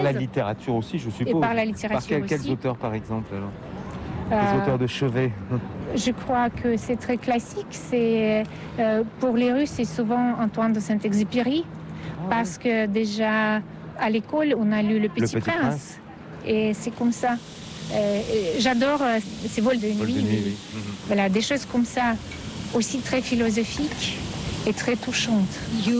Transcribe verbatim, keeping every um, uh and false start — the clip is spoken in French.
La littérature aussi, je suppose. Et par la littérature par quel, aussi. Quels auteurs, par exemple, alors Euh, Les auteurs de chevet. Je crois que c'est très classique. C'est, euh, pour les Russes, c'est souvent Antoine de Saint-Exupéry, Ah, parce que déjà à l'école, on a lu Le Petit, Le Petit Prince. Prince. Et c'est comme ça. Euh, j'adore euh, ces vols de nuit. Vol de nuit, oui. oui. Mhm. Voilà, des choses comme ça, aussi très philosophiques et très touchantes.